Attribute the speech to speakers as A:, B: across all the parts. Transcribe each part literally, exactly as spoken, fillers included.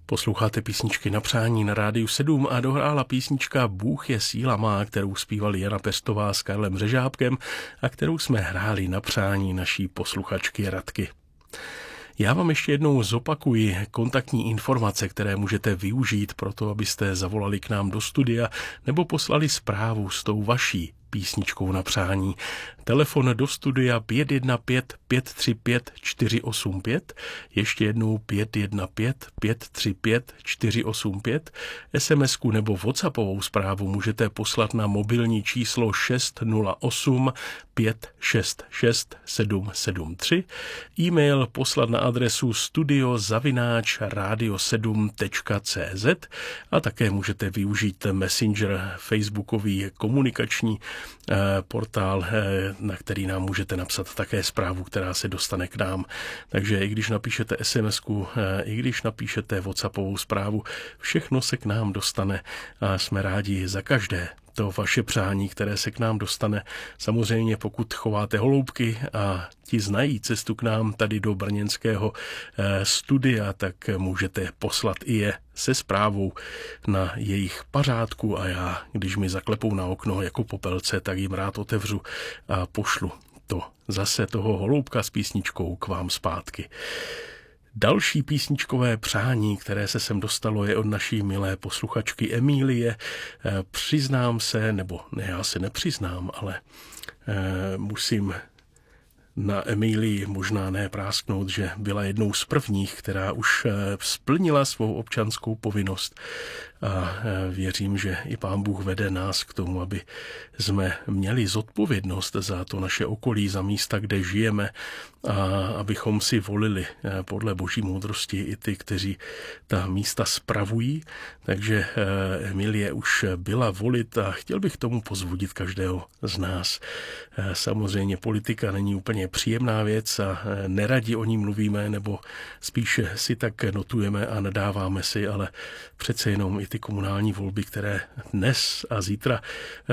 A: Posloucháte písničky na přání na Rádiu sedm a dohrála písnička Bůh je síla má, kterou zpívali Jana Pestová s Karlem Řežábkem a kterou jsme hráli na přání naší posluchačky Radky. Já vám ještě jednou zopakuji kontaktní informace, které můžete využít pro to, abyste zavolali k nám do studia nebo poslali zprávu s tou vaší písničkou na přání. Telefon do studia pět jedna pět, pět tři pět, čtyři osm pět, ještě jednou pět jedna pět, pět tři pět, čtyři osm pět. SMSku nebo WhatsAppovou zprávu můžete poslat na mobilní číslo šest nula osm, pět šest šest, sedm sedm tři. E-mail poslat na adresu studio zavináč radio sedm tečka cé zet a také můžete využít Messenger, facebookový komunikační eh, portál, eh, na který nám můžete napsat také zprávu, která se dostane k nám. Takže i když napíšete SMSku, eh, i když napíšete WhatsAppovou zprávu, všechno se k nám dostane a jsme rádi za každé to vaše přání, které se k nám dostane. Samozřejmě pokud chováte holoubky a ti znají cestu k nám tady do brněnského eh, studia, tak můžete poslat i je se zprávou na jejich pařádku a já, když mi zaklepou na okno jako popelce, tak jim rád otevřu a pošlu to zase toho holoubka s písničkou k vám zpátky. Další písničkové přání, které se sem dostalo, je od naší milé posluchačky Emílie. Přiznám se, nebo ne, já se nepřiznám, ale eh, musím na Emílii možná ne prásknout, že byla jednou z prvních, která už splnila svou občanskou povinnost a věřím, že i Pán Bůh vede nás k tomu, aby jsme měli zodpovědnost za to naše okolí, za místa, kde žijeme a abychom si volili podle boží moudrosti i ty, kteří ta místa spravují. Takže Emilie už byla volit a chtěl bych tomu pozvodit každého z nás. Samozřejmě politika není úplně příjemná věc a neradi o ní mluvíme, nebo spíše si tak notujeme a nadáváme si, ale přece jenom i ty komunální volby, které dnes a zítra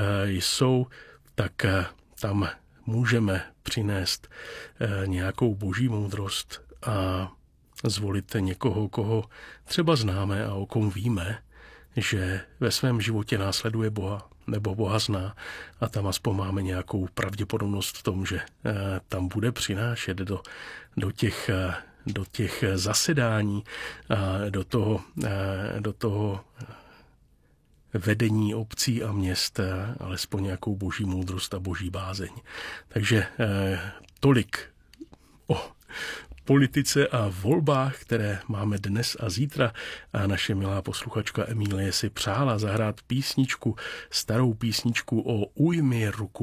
A: jsou, tak tam můžeme přinést nějakou boží moudrost a zvolit někoho, koho třeba známe a o kom víme, že ve svém životě následuje Boha nebo Boha zná a tam aspoň máme nějakou pravděpodobnost v tom, že tam bude přinášet do, do těch do těch zasedání a do toho, do toho vedení obcí a měst alespoň nějakou boží moudrost a boží bázeň. Takže tolik o politice a volbách, které máme dnes a zítra. A naše milá posluchačka Emílie si přála zahrát písničku, starou písničku o Ujmi ruku